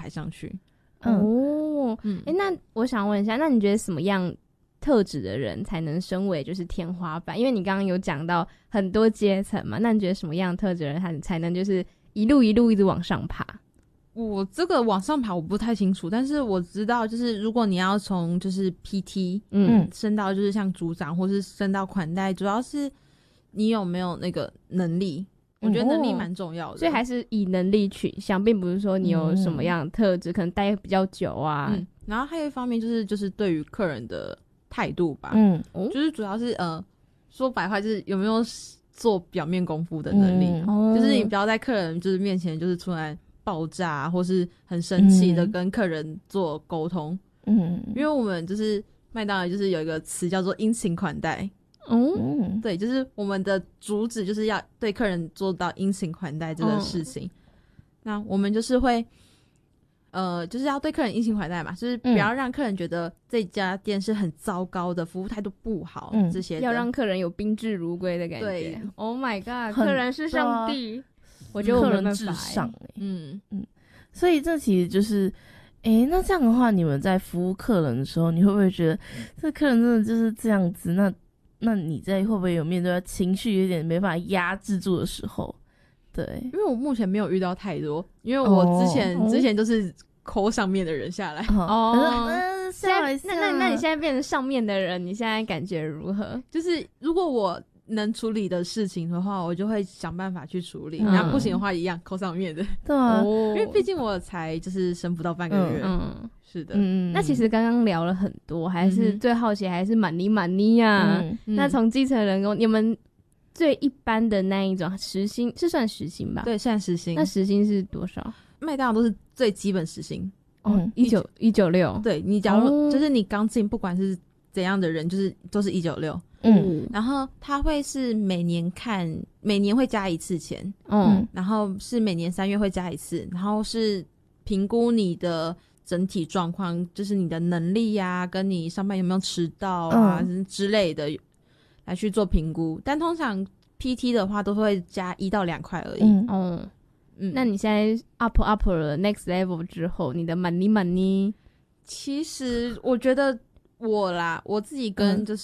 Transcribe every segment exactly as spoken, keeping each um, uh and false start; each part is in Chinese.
抬上去。 嗯、哦，嗯，哎、欸，那我想问一下，那你觉得什么样特质的人才能升为就是天花板？因为你刚刚有讲到很多阶层嘛，那你觉得什么样特质的人才才能就是一路一路一直往上爬？ 我这个往上爬我不太清楚，但是我知道就是如果你要从就是 P T 嗯升到就是像组长或是升到款待，主要是你有没有那个能力。我觉得能力蛮重要的、哦， 所以还是以能力取向，并不是说你有什么样的特质、嗯、可能待比较久啊、 嗯、然后还有一方面就是就是对于客人的态度吧，嗯，就是主要是呃说白话就是有没有做表面功夫的能力、嗯、就是你不要在客人就是面前就是突然爆炸、啊、或是很生气的跟客人做沟通，嗯，因为我们就是麦当劳就是有一个词叫做殷勤款待，嗯，对，就是我们的主旨就是要对客人做到殷勤款待这个事情、嗯、那我们就是会呃，就是要对客人殷勤款待嘛，就是不要让客人觉得这家店是很糟糕的，服务态度不好、嗯、这些的， 要让客人有宾至如归的感觉。对 Oh my god， 客人是上帝，我觉得我没办法、欸、 客人至上、欸、 嗯嗯，所以这其实就是诶、欸，那这样的话你们在服务客人的时候，你会不会觉得这客人真的就是这样子，那那你在会不会有面对情绪有点没办法压制住的时候？对， 因为我目前没有遇到太多，因为我之前、哦、之前都是抠上面的人下来哦。嗯，现在那那那你现在变成上面的人，你现在感觉如何？ 就是如果我能处理的事情的话，我就会想办法去处理。然后、嗯、不行的话，一样抠上面的。 对啊， 因为毕竟我才就是升不到半个月。嗯。嗯是的， 嗯，那其实刚刚聊了很多，还是最好奇还是满妮满妮啊。嗯、那从基层人工，你们最一般的那一种时薪是算时薪吧？ 对，算时薪。 那时薪是多少？ 麦当劳都是最基本时薪哦，一九一九六。 对，你假如、哦、就是你刚进，不管是怎样的人，就是都是一九六。嗯，然后他会是每年看，每年会加一次钱。嗯，然后是每年三月会加一次，然后是评估你的整体状况，就是你的能力啊，跟你上班有没有迟到啊、嗯、之类的来去做评估。但通常 P T 的话都会加一到两块而已。嗯哦，嗯，那你现在 up up 了 next level 之后，你的 money money， 其实我觉得我啦，我自己跟就是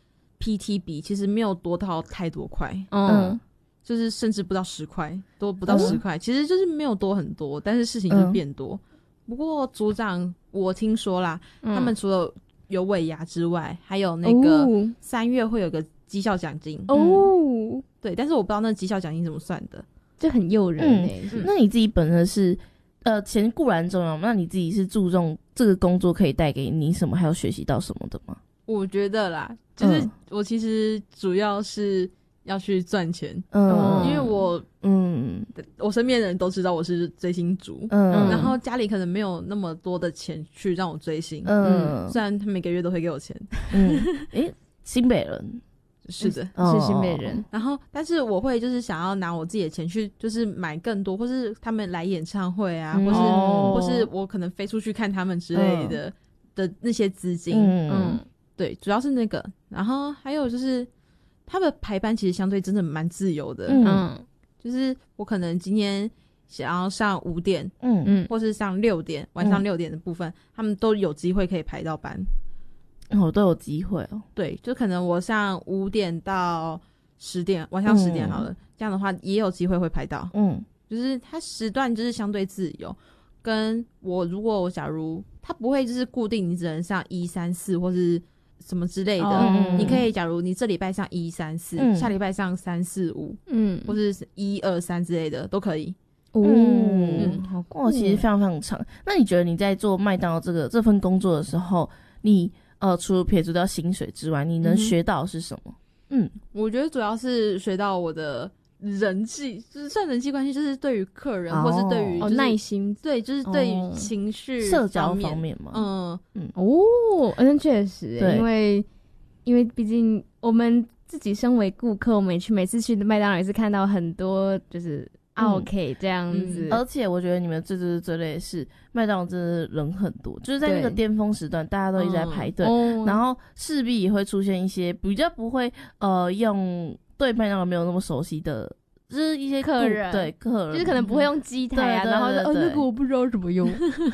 P T 比，嗯、其实没有多到太多块。嗯，就是甚至不到十块，多不到十块、嗯，其实就是没有多很多，但是事情就变多。嗯，不过组长我听说啦、嗯、他们除了有尾牙之外，还有那个三月会有个绩效奖金哦、嗯，对，但是我不知道那个绩效奖金怎么算的， 就很诱人欸、 嗯、那你自己本身是呃钱固然重要，那你自己是注重这个工作可以带给你什么，还有学习到什么的吗？ 我觉得啦，就是我其实主要是要去赚钱，嗯，因为我，嗯，我身边的人都知道我是追星族，嗯，然后家里可能没有那么多的钱去让我追星，嗯，虽然他每个月都会给我钱， 嗯，诶，新北人， 是的， 是新北人， 然后，但是我会就是想要拿我自己的钱去，就是买更多，或是他们来演唱会啊，嗯、或是、哦、或是我可能飞出去看他们之类的、嗯、的那些资金，嗯，嗯对，主要是那个，然后还有就是。他的排班其实相对真的蛮自由的，嗯，就是我可能今天想要上五点，嗯嗯，或是上六点，晚上六点的部分、嗯，他们都有机会可以排到班， 哦，都有机会哦， 对，就可能我上五点到十点，晚上十点好了、嗯，这样的话也有机会会排到，嗯，就是它时段就是相对自由，跟我如果我假如它不会就是固定你只能上一三四或是。什么之类的、哦、你可以假如你这礼拜上一三四、嗯、下礼拜上三四五嗯，或是一二三之类的都可以哦、嗯，好酷，其实非常非常长、嗯、那你觉得你在做麦当劳这个这份工作的时候，你呃除了撇除掉薪水之外，你能学到的是什么？ 嗯，我觉得主要是学到我的人际，就是算人际关系，就是对于客人、哦、或是对于、就是哦、 耐心， 对，就是对于情绪、 哦、社交方面嘛。 嗯嗯哦，那确实，因为因为毕竟我们自己身为顾客，我们也去每次去麦当劳也是看到很多就是啊 OK 这样子、 嗯嗯，而且我觉得你们最最最累的是麦当劳真的人很多，就是在那个巅峰时段，大家都一直在排队、嗯，然后势必也会出现一些比较不会呃用。对麦当劳没有那么熟悉的，就是一些客人， 对客人， 就是可能不会用机台啊， 对对对对然后就哦那个我不知道怎么用，